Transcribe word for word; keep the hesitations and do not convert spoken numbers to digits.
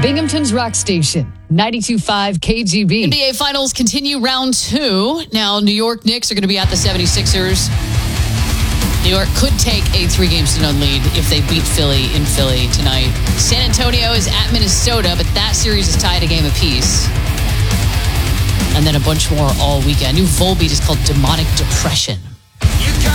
Binghamton's Rock Station, ninety-two point five K G B. N B A Finals continue round two. Now, New York Knicks are going to be at the seventy-sixers. New York could take a three games to none lead if they beat Philly in Philly tonight. San Antonio is at Minnesota, but that series is tied a game apiece. And then a bunch more all weekend. New Volbeat is called Demonic Depression.